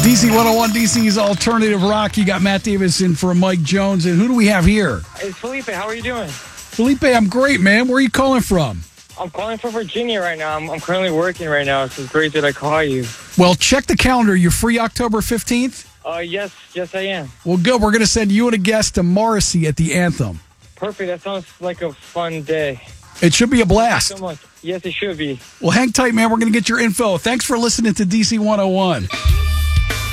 DC 101, DC's Alternative Rock. You got Matt Davison for Mike Jones. And who do we have here? It's Felipe. How are you doing? Felipe, I'm great, man. Where are you calling from? I'm calling from Virginia right now. I'm currently working right now, so it's great that I call you. Well, check the calendar. You're free October 15th? Yes, I am. Well, good. We're going to send you and a guest to Morrissey at the Anthem. Perfect. That sounds like a fun day. It should be a blast. Thank you so much. Yes, it should be. Well, hang tight, man. We're going to get your info. Thanks for listening to DC 101.